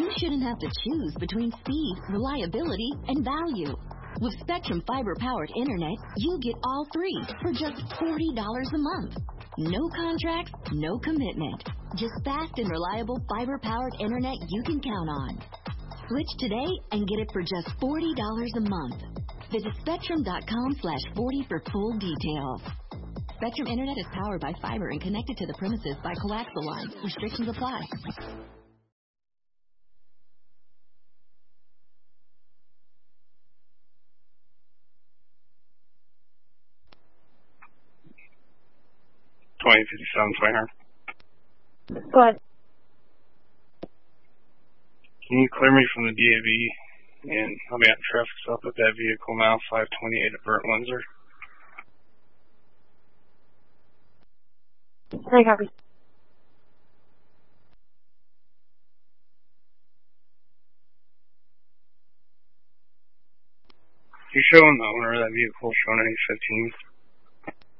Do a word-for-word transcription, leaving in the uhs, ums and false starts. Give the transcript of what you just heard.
you shouldn't have to choose between speed, reliability, and value. With Spectrum fiber-powered internet, you get all three for just forty dollars a month. No contracts, no commitment. Just fast and reliable fiber-powered internet you can count on. Switch today and get it for just forty dollars a month. Visit spectrum.com slash 40 for full details. Spectrum Internet is powered by fiber and connected to the premises by coaxial lines. Restrictions apply. twenty fifty-seven Twitter. Go ahead. Can you clear me from the D A V and help me out in traffic stop with that vehicle now, five twenty-eight at Burnt Windsor? Three copy. You showing the owner of that vehicle showing any fifteen?